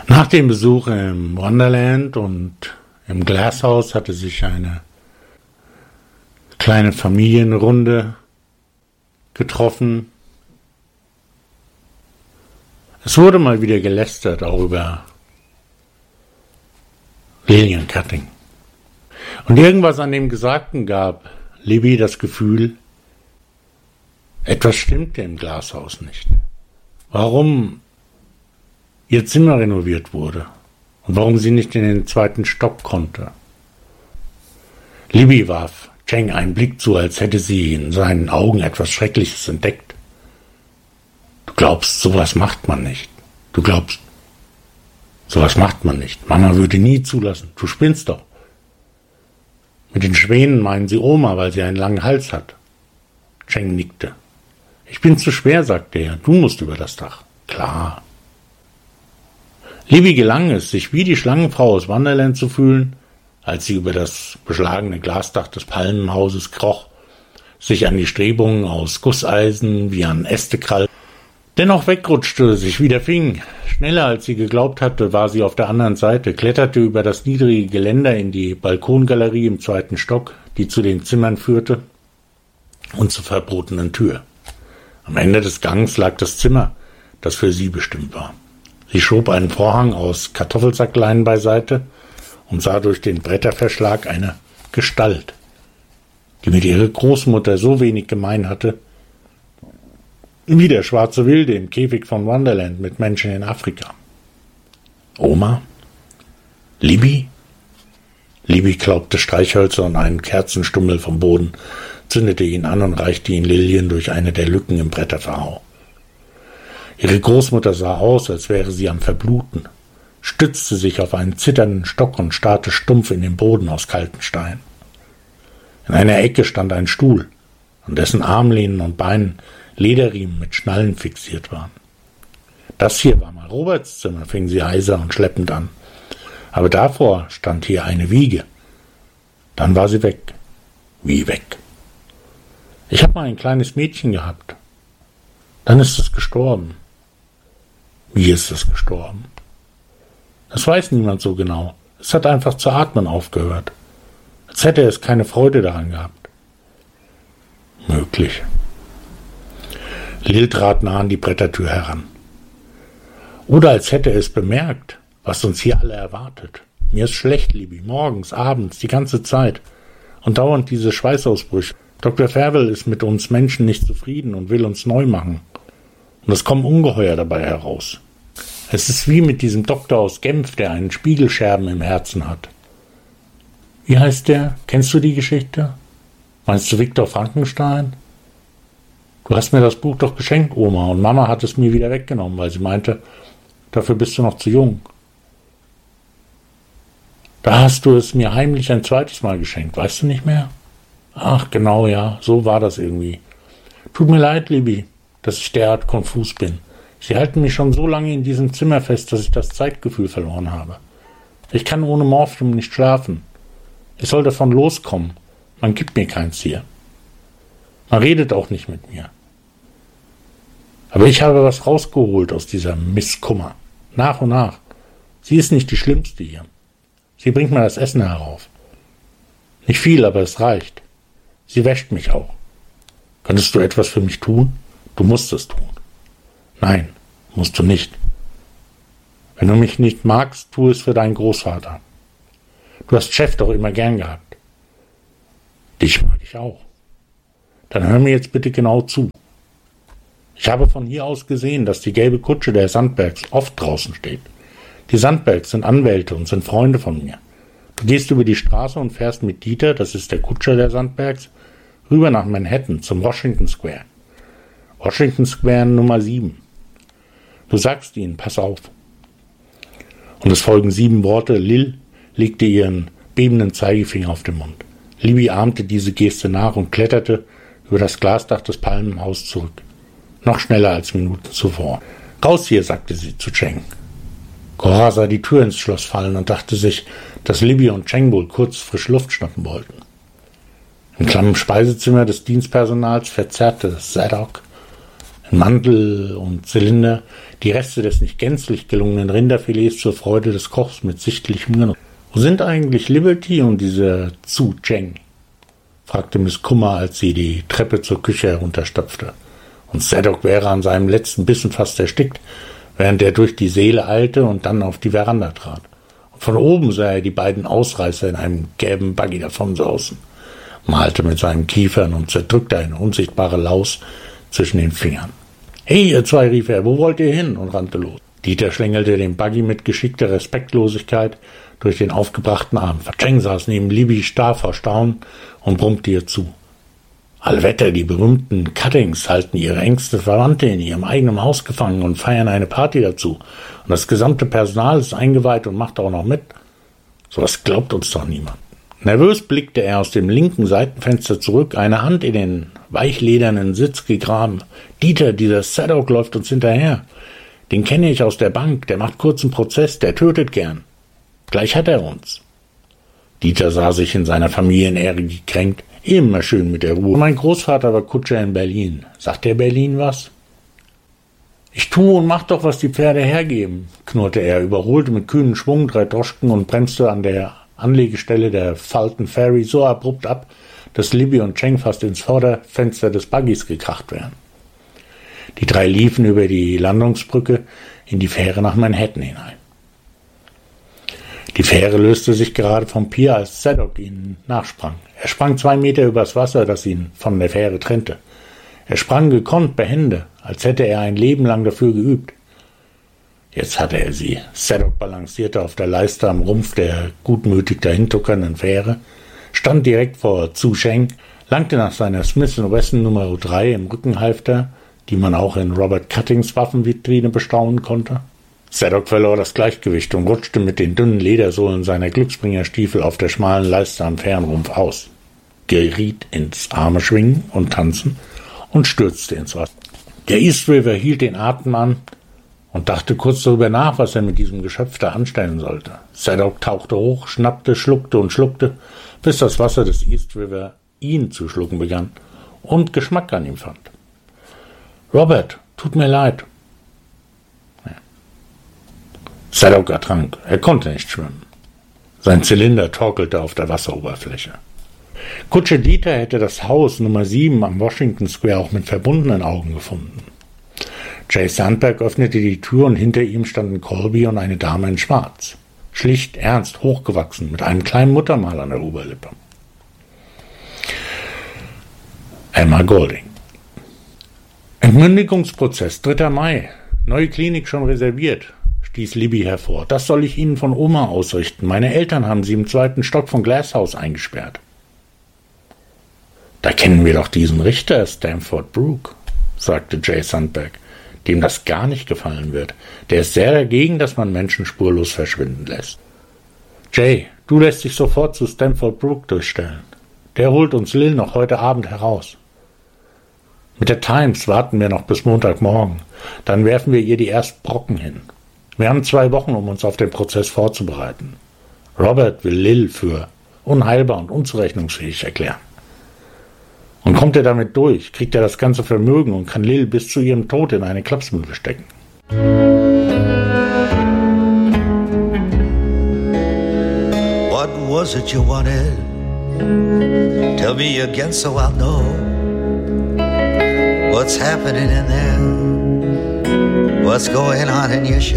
Nach dem Besuch im Wonderland und im Glasshouse hatte sich eine kleine Familienrunde getroffen. Es wurde mal wieder gelästert, auch über Lillian Cutting. Und irgendwas an dem Gesagten gab Libby das Gefühl, etwas stimmte im Glasshouse nicht. Warum ihr Zimmer renoviert wurde und warum sie nicht in den 2. Stock konnte. Libby warf Cheng einen Blick zu, als hätte sie in seinen Augen etwas Schreckliches entdeckt. Du glaubst, sowas macht man nicht. Du glaubst, sowas macht man nicht. Mama würde nie zulassen. Du spinnst doch. Mit den Schwänen meinen sie Oma, weil sie einen langen Hals hat. Cheng nickte. Ich bin zu schwer, sagte er. Du musst über das Dach. Klar. Libby gelang es, sich wie die Schlangenfrau aus Wonderland zu fühlen, als sie über das beschlagene Glasdach des Palmenhauses kroch, sich an die Strebungen aus Gusseisen wie an Äste krallte, dennoch wegrutschte, sich wieder fing. Schneller als sie geglaubt hatte, war sie auf der anderen Seite, kletterte über das niedrige Geländer in die Balkongalerie im 2. Stock, die zu den Zimmern führte, und zur verbotenen Tür. Am Ende des Gangs lag das Zimmer, das für sie bestimmt war. Sie schob einen Vorhang aus Kartoffelsackleinen beiseite und sah durch den Bretterverschlag eine Gestalt, die mit ihrer Großmutter so wenig gemein hatte, wie der schwarze Wilde im Käfig von Wonderland mit Menschen in Afrika. Oma? Libby? Libby klaubte Streichhölzer und einen Kerzenstummel vom Boden, zündete ihn an und reichte ihn Lillian durch eine der Lücken im Bretterverhau. Ihre Großmutter sah aus, als wäre sie am Verbluten, stützte sich auf einen zitternden Stock und starrte stumpf in den Boden aus kalten Stein. In einer Ecke stand ein Stuhl, an dessen Armlehnen und Beinen Lederriemen mit Schnallen fixiert waren. Das hier war mal Roberts Zimmer, fing sie heiser und schleppend an. Aber davor stand hier eine Wiege. Dann war sie weg. Wie weg? Ich habe mal ein kleines Mädchen gehabt. Dann ist es gestorben. Wie ist es gestorben? Das weiß niemand so genau. Es hat einfach zu atmen aufgehört. Als hätte es keine Freude daran gehabt. Möglich. Lil trat nah an die Brettertür heran. Oder als hätte es bemerkt, was uns hier alle erwartet. Mir ist schlecht, Libby, morgens, abends, die ganze Zeit. Und dauernd diese Schweißausbrüche. Dr. Fervel ist mit uns Menschen nicht zufrieden und will uns neu machen. Und es kommen Ungeheuer dabei heraus. Es ist wie mit diesem Doktor aus Genf, der einen Spiegelscherben im Herzen hat. Wie heißt der? Kennst du die Geschichte? Meinst du Viktor Frankenstein? Du hast mir das Buch doch geschenkt, Oma, und Mama hat es mir wieder weggenommen, weil sie meinte, dafür bist du noch zu jung. Da hast du es mir heimlich ein zweites Mal geschenkt, weißt du nicht mehr? Ach, genau, ja, so war das irgendwie. Tut mir leid, Libby, dass ich derart konfus bin. Sie halten mich schon so lange in diesem Zimmer fest, dass ich das Zeitgefühl verloren habe. Ich kann ohne Morphium nicht schlafen. Ich soll davon loskommen. Man gibt mir keins hier. Man redet auch nicht mit mir. Aber ich habe was rausgeholt aus dieser Misskummer. Nach und nach. Sie ist nicht die Schlimmste hier. Sie bringt mir das Essen herauf. Nicht viel, aber es reicht. Sie wäscht mich auch. Könntest du etwas für mich tun? Du musst es tun. Nein, musst du nicht. Wenn du mich nicht magst, tu es für deinen Großvater. Du hast Chef doch immer gern gehabt. Dich mag ich auch. Dann hör mir jetzt bitte genau zu. Ich habe von hier aus gesehen, dass die gelbe Kutsche der Sandbergs oft draußen steht. Die Sandbergs sind Anwälte und sind Freunde von mir. Du gehst über die Straße und fährst mit Dieter, das ist der Kutscher der Sandbergs, rüber nach Manhattan zum Washington Square. Washington Square Nummer 7. Du sagst ihnen, pass auf. Und es folgen 7 Worte. Lil legte ihren bebenden Zeigefinger auf den Mund. Libby ahmte diese Geste nach und kletterte über das Glasdach des Palmenhauses zurück. Noch schneller als Minuten zuvor. Raus hier, sagte sie zu Cheng. Cora sah die Tür ins Schloss fallen und dachte sich, dass Libby und Cheng wohl kurz frische Luft schnappen wollten. Im klammen Speisezimmer des Dienstpersonals verzerrte Zadok Ein Mantel und Zylinder, die Reste des nicht gänzlich gelungenen Rinderfilets zur Freude des Kochs mit sichtlichem Genuss. »Wo sind eigentlich Liberty und dieser Zu Cheng?« fragte Miss Kummer, als sie die Treppe zur Küche herunterstapfte. Und Zadok wäre an seinem letzten Bissen fast erstickt, während er durch die Säle eilte und dann auf die Veranda trat. Und von oben sah er die beiden Ausreißer in einem gelben Buggy davonsausen, malte mit seinen Kiefern und zerdrückte eine unsichtbare Laus zwischen den Fingern. »Hey, ihr zwei«, rief er, »wo wollt ihr hin?« und rannte los. Dieter schlängelte den Buggy mit geschickter Respektlosigkeit durch den aufgebrachten Arm. Cheng saß neben Libby starr vor Staunen und brummte ihr zu. Allwetter, die berühmten Cuttings halten ihre engste Verwandte in ihrem eigenen Haus gefangen und feiern eine Party dazu. Und das gesamte Personal ist eingeweiht und macht auch noch mit. Sowas glaubt uns doch niemand. Nervös blickte er aus dem linken Seitenfenster zurück, eine Hand in den weichledernen Sitz gegraben. »Dieter, dieser Zadok läuft uns hinterher. Den kenne ich aus der Bank, der macht kurzen Prozess, der tötet gern. Gleich hat er uns.« Dieter sah sich in seiner Familienehre gekränkt. Immer schön mit der Ruhe. Mein Großvater war Kutscher in Berlin. Sagt der Berlin was? »Ich tue und mach doch, was die Pferde hergeben«, knurrte er, überholte mit kühnem Schwung 3 Droschken und bremste an der Anlegestelle der Fulton Ferry so abrupt ab, dass Libby und Cheng fast ins Vorderfenster des Buggys gekracht wären. Die 3 liefen über die Landungsbrücke in die Fähre nach Manhattan hinein. Die Fähre löste sich gerade vom Pier, als Zadok ihnen nachsprang. Er sprang 2 Meter übers Wasser, das ihn von der Fähre trennte. Er sprang gekonnt, behende, als hätte er ein Leben lang dafür geübt. Jetzt hatte er sie. Zadok balancierte auf der Leiste am Rumpf der gutmütig dahintuckernden Fähre, stand direkt vor Zu Cheng, langte nach seiner Smith & Wesson Nummer 3 im Rückenhalfter, die man auch in Robert Cuttings Waffenvitrine bestaunen konnte. Zadok verlor das Gleichgewicht und rutschte mit den dünnen Ledersohlen seiner Glücksbringerstiefel auf der schmalen Leiste am Fährenrumpf aus, geriet ins Armeschwingen und Tanzen und stürzte ins Wasser. Der East River hielt den Atem an und dachte kurz darüber nach, was er mit diesem Geschöpf da anstellen sollte. Zadok tauchte hoch, schnappte, schluckte und schluckte, bis das Wasser des East River ihn zu schlucken begann und Geschmack an ihm fand. »Robert, tut mir leid.« Zadok ertrank. Er konnte nicht schwimmen. Sein Zylinder torkelte auf der Wasseroberfläche. Kutscher Dieter hätte das Haus Nummer 7 am Washington Square auch mit verbundenen Augen gefunden. Jay Sandberg öffnete die Tür und hinter ihm standen Colby und eine Dame in Schwarz. Schlicht, ernst, hochgewachsen, mit einem kleinen Muttermal an der Oberlippe. Emma Golding. Entmündigungsprozess, 3. Mai. Neue Klinik schon reserviert, stieß Libby hervor. Das soll ich Ihnen von Oma ausrichten. Meine Eltern haben sie im 2. Stock von Glasshouse eingesperrt. Da kennen wir doch diesen Richter, Stamford Brooke, sagte Jay Sandberg, dem das gar nicht gefallen wird. Der ist sehr dagegen, dass man Menschen spurlos verschwinden lässt. Jay, du lässt dich sofort zu Stamford Brooke durchstellen. Der holt uns Lil noch heute Abend heraus. Mit der Times warten wir noch bis Montagmorgen. Dann werfen wir ihr die ersten Brocken hin. Wir haben 2 Wochen, um uns auf den Prozess vorzubereiten. Robert will Lil für unheilbar und unzurechnungsfähig erklären. Und kommt er damit durch, kriegt er das ganze Vermögen und kann Lil bis zu ihrem Tod in eine Klapsmühle stecken. What was it you wanted? Tell me again so I'll know what's happening in there. What's going on in your show?